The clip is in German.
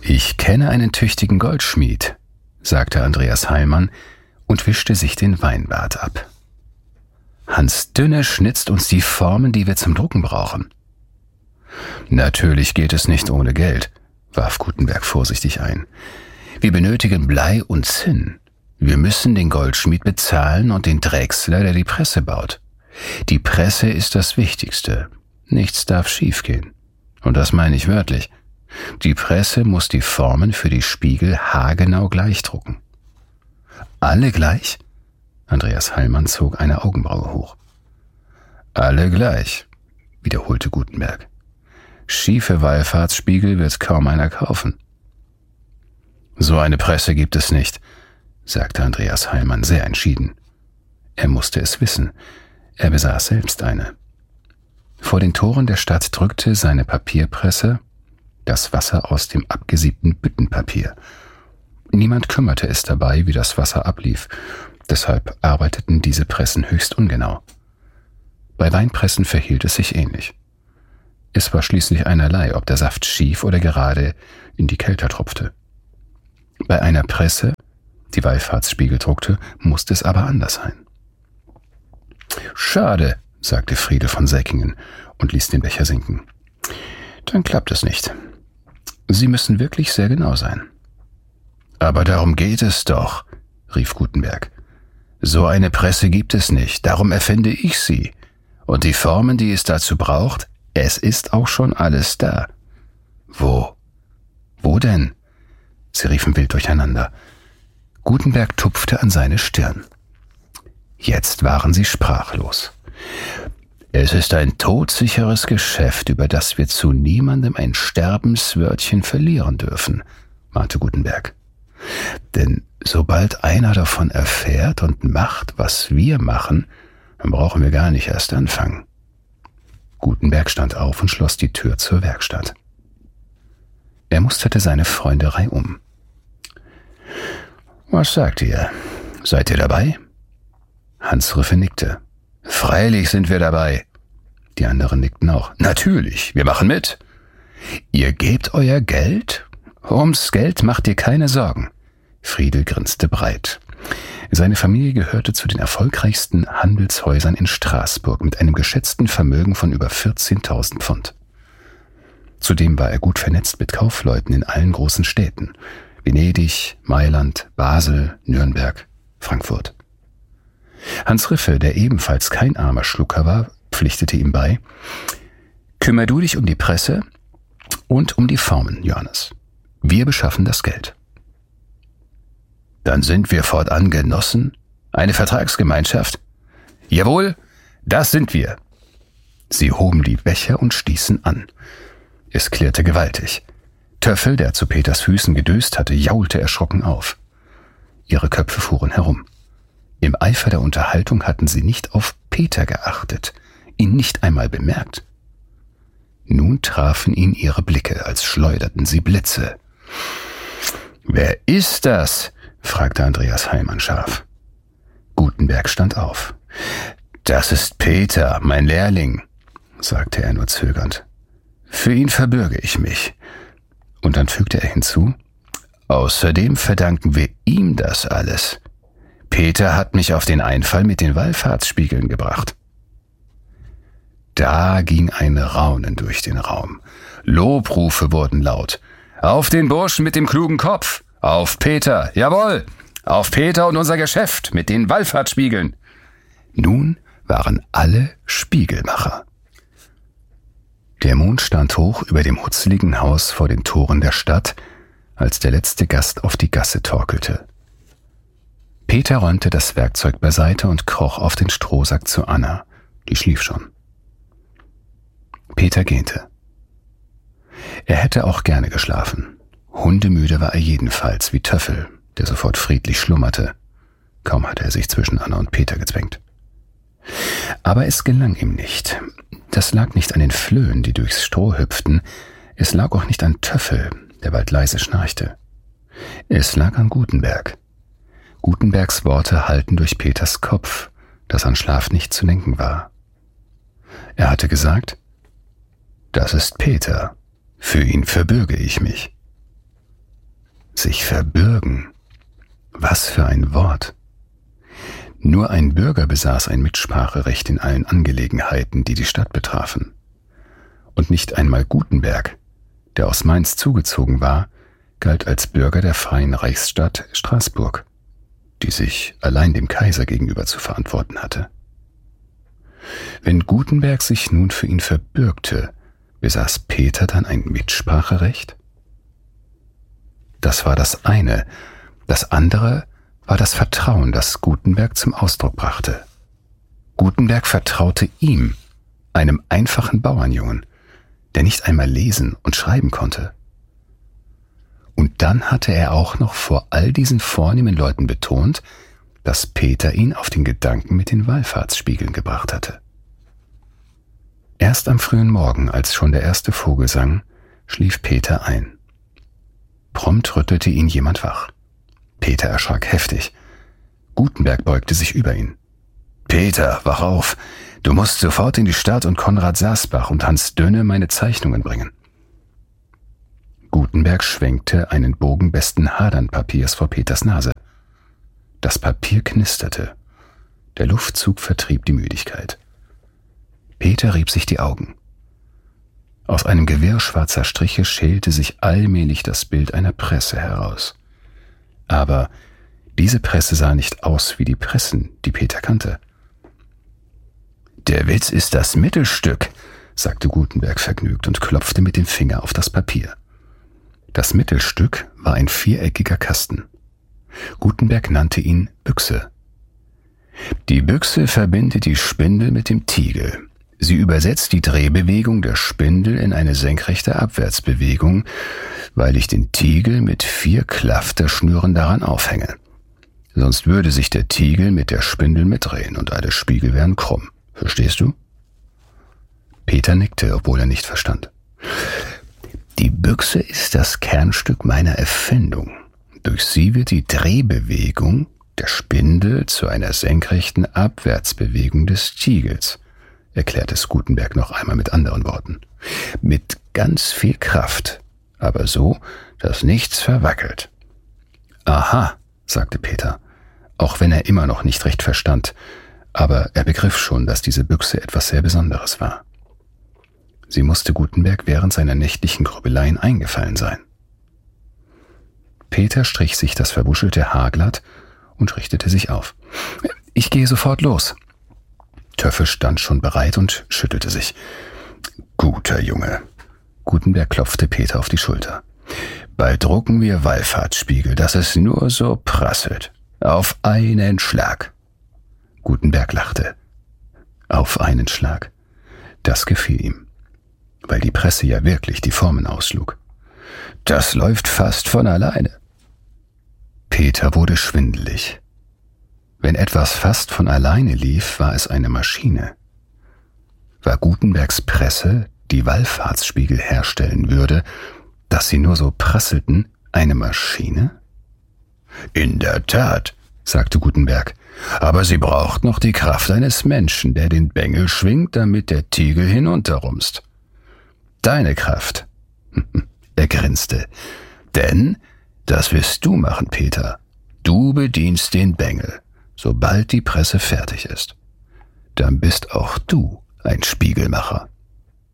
»Ich kenne einen tüchtigen Goldschmied«, sagte Andreas Heilmann und wischte sich den Weinbart ab. »Hans Dünne schnitzt uns die Formen, die wir zum Drucken brauchen.« »Natürlich geht es nicht ohne Geld«, warf Gutenberg vorsichtig ein. »Wir benötigen Blei und Zinn. Wir müssen den Goldschmied bezahlen und den Drechsler, der die Presse baut. Die Presse ist das Wichtigste. Nichts darf schiefgehen. Und das meine ich wörtlich. Die Presse muss die Formen für die Spiegel haargenau gleich drucken.« »Alle gleich?« Andreas Heilmann zog eine Augenbraue hoch. »Alle gleich«, wiederholte Gutenberg. »Schiefe Wallfahrtsspiegel wird kaum einer kaufen.« »So eine Presse gibt es nicht«, sagte Andreas Heilmann sehr entschieden. Er musste es wissen. Er besaß selbst eine. Vor den Toren der Stadt drückte seine Papierpresse das Wasser aus dem abgesiebten Büttenpapier. Niemand kümmerte es dabei, wie das Wasser ablief. Deshalb arbeiteten diese Pressen höchst ungenau. Bei Weinpressen verhielt es sich ähnlich. Es war schließlich einerlei, ob der Saft schief oder gerade in die Kelter tropfte. Bei einer Presse, die Wallfahrtsspiegel druckte, musste es aber anders sein. »Schade«, sagte Friedel von Säckingen und ließ den Becher sinken. »Dann klappt es nicht. Sie müssen wirklich sehr genau sein.« »Aber darum geht es doch«, rief Gutenberg. »So eine Presse gibt es nicht, darum erfinde ich sie. Und die Formen, die es dazu braucht, es ist auch schon alles da.« »Wo? Wo denn?« Sie riefen wild durcheinander. Gutenberg tupfte an seine Stirn. Jetzt waren sie sprachlos. »Es ist ein todsicheres Geschäft, über das wir zu niemandem ein Sterbenswörtchen verlieren dürfen«, mahnte Gutenberg. »Denn sobald einer davon erfährt und macht, was wir machen, dann brauchen wir gar nicht erst anfangen.« Gutenberg stand auf und schloss die Tür zur Werkstatt. Er musterte seine Freunderei um. »Was sagt ihr? Seid ihr dabei?« Hans Rüffe nickte. »Freilich sind wir dabei.« Die anderen nickten auch. »Natürlich, wir machen mit.« »Ihr gebt euer Geld? Ums Geld macht ihr keine Sorgen.« Friedel grinste breit. Seine Familie gehörte zu den erfolgreichsten Handelshäusern in Straßburg mit einem geschätzten Vermögen von über 14.000 Pfund. Zudem war er gut vernetzt mit Kaufleuten in allen großen Städten: Venedig, Mailand, Basel, Nürnberg, Frankfurt. Hans Riffe, der ebenfalls kein armer Schlucker war, pflichtete ihm bei: »Kümmer du dich um die Presse und um die Formen, Johannes. Wir beschaffen das Geld.« »Dann sind wir fortan Genossen? Eine Vertragsgemeinschaft?« »Jawohl, das sind wir.« Sie hoben die Becher und stießen an. Es klirrte gewaltig. Töffel, der zu Peters Füßen gedöst hatte, jaulte erschrocken auf. Ihre Köpfe fuhren herum. Im Eifer der Unterhaltung hatten sie nicht auf Peter geachtet, ihn nicht einmal bemerkt. Nun trafen ihn ihre Blicke, als schleuderten sie Blitze. »Wer ist das?« fragte Andreas Heilmann scharf. Gutenberg stand auf. »Das ist Peter, mein Lehrling«, sagte er nur zögernd. »Für ihn verbürge ich mich.« Und dann fügte er hinzu: »Außerdem verdanken wir ihm das alles. Peter hat mich auf den Einfall mit den Wallfahrtsspiegeln gebracht.« Da ging ein Raunen durch den Raum. Lobrufe wurden laut. »Auf den Burschen mit dem klugen Kopf! Auf Peter, jawohl! Auf Peter und unser Geschäft mit den Wallfahrtsspiegeln!« Nun waren alle Spiegelmacher. Der Mond stand hoch über dem hutzligen Haus vor den Toren der Stadt, als der letzte Gast auf die Gasse torkelte. Peter räumte das Werkzeug beiseite und kroch auf den Strohsack zu Anna. Die schlief schon. Peter gähnte. Er hätte auch gerne geschlafen. Hundemüde war er jedenfalls, wie Töffel, der sofort friedlich schlummerte. Kaum hatte er sich zwischen Anna und Peter gezwängt. Aber es gelang ihm nicht. Das lag nicht an den Flöhen, die durchs Stroh hüpften. Es lag auch nicht an Töffel, der bald leise schnarchte. Es lag an Gutenberg. Gutenbergs Worte hallten durch Peters Kopf, das an Schlaf nicht zu denken war. Er hatte gesagt: »Das ist Peter. Für ihn verbürge ich mich.« Sich verbürgen. Was für ein Wort. Nur ein Bürger besaß ein Mitspracherecht in allen Angelegenheiten, die die Stadt betrafen. Und nicht einmal Gutenberg, der aus Mainz zugezogen war, galt als Bürger der freien Reichsstadt Straßburg, die sich allein dem Kaiser gegenüber zu verantworten hatte. Wenn Gutenberg sich nun für ihn verbürgte, besaß Peter dann ein Mitspracherecht? Das war das eine. Das andere war das Vertrauen, das Gutenberg zum Ausdruck brachte. Gutenberg vertraute ihm, einem einfachen Bauernjungen, der nicht einmal lesen und schreiben konnte. Und dann hatte er auch noch vor all diesen vornehmen Leuten betont, dass Peter ihn auf den Gedanken mit den Wallfahrtsspiegeln gebracht hatte. Erst am frühen Morgen, als schon der erste Vogel sang, schlief Peter ein. Prompt rüttelte ihn jemand wach. Peter erschrak heftig. Gutenberg beugte sich über ihn. »Peter, wach auf! Du musst sofort in die Stadt und Konrad Saßbach und Hans Dönne meine Zeichnungen bringen.« Gutenberg schwenkte einen Bogen besten Hadernpapiers vor Peters Nase. Das Papier knisterte. Der Luftzug vertrieb die Müdigkeit. Peter rieb sich die Augen. Aus einem Gewirr schwarzer Striche schälte sich allmählich das Bild einer Presse heraus. Aber diese Presse sah nicht aus wie die Pressen, die Peter kannte. »Der Witz ist das Mittelstück«, sagte Gutenberg vergnügt und klopfte mit dem Finger auf das Papier. Das Mittelstück war ein viereckiger Kasten. Gutenberg nannte ihn Büchse. »Die Büchse verbindet die Spindel mit dem Tiegel. Sie übersetzt die Drehbewegung der Spindel in eine senkrechte Abwärtsbewegung, weil ich den Tiegel mit 4 Klafterschnüren daran aufhänge. Sonst würde sich der Tiegel mit der Spindel mitdrehen und alle Spiegel wären krumm. Verstehst du?« Peter nickte, obwohl er nicht verstand. »Die Büchse ist das Kernstück meiner Erfindung. Durch sie wird die Drehbewegung der Spindel zu einer senkrechten Abwärtsbewegung des Tiegels«, erklärte es Gutenberg noch einmal mit anderen Worten. »Mit ganz viel Kraft, aber so, dass nichts verwackelt.« »Aha«, sagte Peter, auch wenn er immer noch nicht recht verstand, aber er begriff schon, dass diese Büchse etwas sehr Besonderes war. Sie musste Gutenberg während seiner nächtlichen Grübeleien eingefallen sein. Peter strich sich das verwuschelte Haar glatt und richtete sich auf. »Ich gehe sofort los.« Töffel stand schon bereit und schüttelte sich. »Guter Junge.« Gutenberg klopfte Peter auf die Schulter. »Bald drucken wir Wallfahrtsspiegel, dass es nur so prasselt. Auf einen Schlag.« Gutenberg lachte. Auf einen Schlag. Das gefiel ihm, weil die Presse ja wirklich die Formen ausschlug. »Das läuft fast von alleine.« Peter wurde schwindelig. Wenn etwas fast von alleine lief, war es eine Maschine. War Gutenbergs Presse, die Wallfahrtsspiegel herstellen würde, dass sie nur so prasselten, eine Maschine? »In der Tat«, sagte Gutenberg, »aber sie braucht noch die Kraft eines Menschen, der den Bengel schwingt, damit der Tiegel hinunterrumst. Deine Kraft.« Er grinste. »Denn, das wirst du machen, Peter. Du bedienst den Bengel, sobald die Presse fertig ist. Dann bist auch du ein Spiegelmacher.«